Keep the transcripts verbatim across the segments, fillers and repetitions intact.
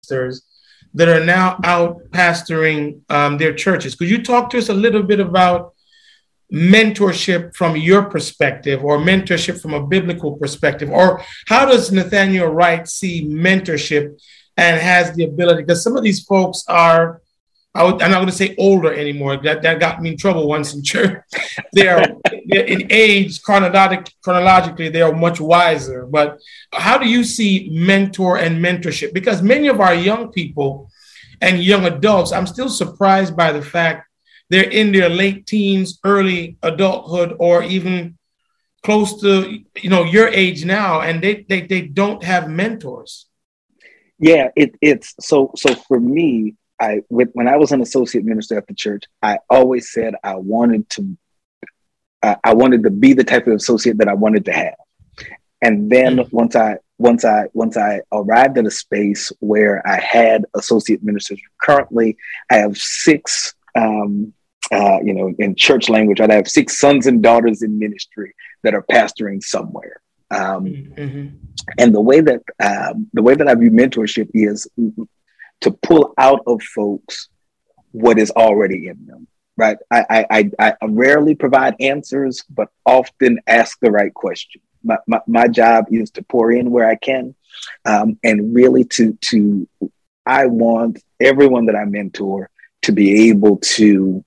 that are now out pastoring um, their churches. Could you talk to us a little bit about mentorship from your perspective, or mentorship from a biblical perspective? Or how does Nathaniel Wright see mentorship and has the ability? Because some of these folks are, I would, I'm not going to say older anymore. That, that got me in trouble once in church. They are in age, chronologic, chronologically, they are much wiser. But how do you see mentor and mentorship? Because many of our young people and young adults, I'm still surprised by the fact they're in their late teens, early adulthood, or even close to, you know, your age now, and they they, they don't have mentors. Yeah, it, it's so so for me. I when I was an associate minister at the church, I always said I wanted to uh, I wanted to be the type of associate that I wanted to have. And then mm-hmm. once I once I once I arrived at a space where I had associate ministers, currently I have six. Um, Uh, you know, in church language, I have six sons and daughters in ministry that are pastoring somewhere. Um, mm-hmm. And the way that um, the way that I view mentorship is to pull out of folks what is already in them. Right? I I, I rarely provide answers, but often ask the right question. My my, my job is to pour in where I can, um, and really to to I want everyone that I mentor to be able to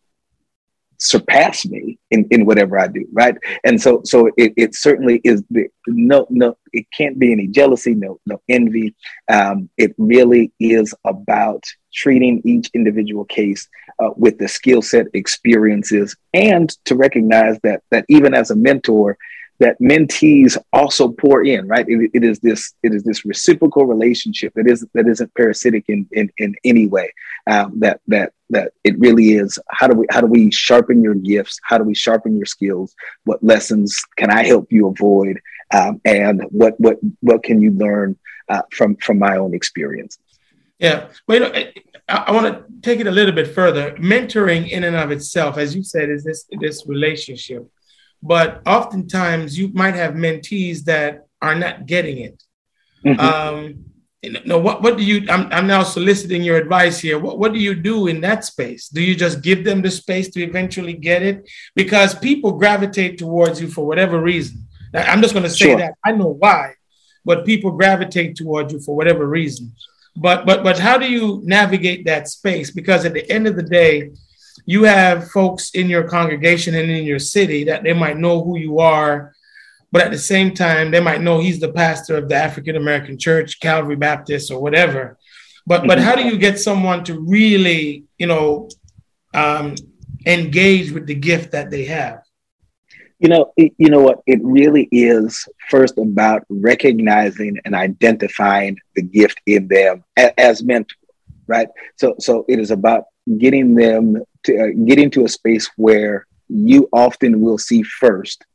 surpass me in, in whatever I do, right? And so so it, it certainly is the, no no it can't be any jealousy, no no envy. Um, it really is about treating each individual case uh, with the skill set, experiences, and to recognize that that even as a mentor, that mentees also pour in, right? It, it is this it is this reciprocal relationship that is that isn't parasitic in in, in any way. Um, that that that it really is. How do we how do we sharpen your gifts? How do we sharpen your skills? What lessons can I help you avoid? Um, and what what what can you learn uh, from from my own experience? Yeah, well, you know, I, I want to take it a little bit further. Mentoring, in and of itself, as you said, is this this relationship. But oftentimes you might have mentees that are not getting it. Mm-hmm. Um, no, what, what do you, I'm, I'm now soliciting your advice here. What, what do you do in that space? Do you just give them the space to eventually get it? Because people gravitate towards you for whatever reason. Now, I'm just going to say sure. that I know why, but people gravitate towards you for whatever reason. But, but, but how do you navigate that space? Because at the end of the day, you have folks in your congregation and in your city that they might know who you are, but at the same time, they might know he's the pastor of the African-American church, Calvary Baptist, or whatever. But mm-hmm. but how do you get someone to really, you know, um, engage with the gift that they have? You know, it, you know what? It really is first about recognizing and identifying the gift in them as, as mentors, right? So so it is about getting them to uh, getting to a space where you often will see first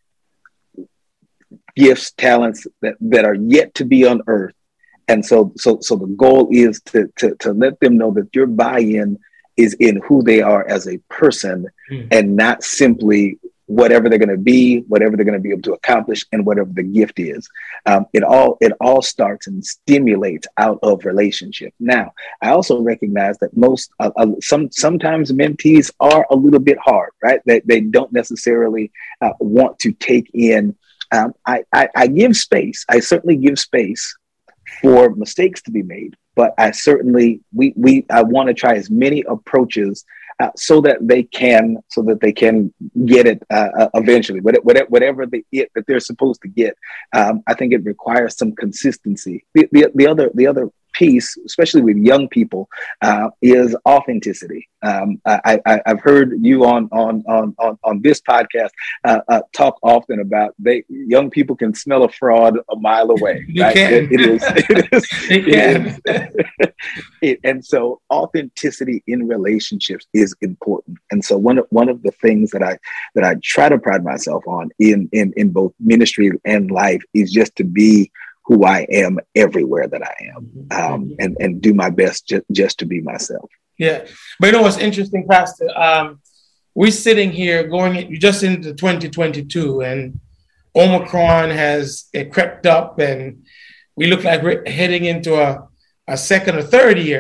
gifts, talents that, that are yet to be unearthed. And so so so the goal is to, to, to let them know that your buy-in is in who they are as a person mm. and not simply whatever they're going to be, whatever they're going to be able to accomplish, and whatever the gift is. Um, it all it all starts and stimulates out of relationship. Now, I also recognize that most, uh, uh, some sometimes mentees are a little bit hard, right? They, they don't necessarily uh, want to take in. Um, I, I, I give space. I certainly give space for mistakes to be made, but I certainly, we, we I want to try as many approaches Uh, so that they can, so that they can get it uh, uh, eventually, whatever, whatever the it that they're supposed to get. Um, I think it requires some consistency. The, the, the other, the other piece, especially with young people, uh, is authenticity. Um, I, I, I've heard you on on on on, on this podcast uh, uh, talk often about they young people can smell a fraud a mile away. You right? can. It, it is. It is. They can. It is it, and so, authenticity in relationships is important. And so, one of one of the things that I that I try to pride myself on in in in both ministry and life is just to be who I am everywhere that I am, um, and, and do my best ju- just to be myself. Yeah. But you know what's interesting, Pastor? Um, we're sitting here going just into twenty twenty-two, and Omicron has it crept up, and we look like we're heading into a, a second or third year.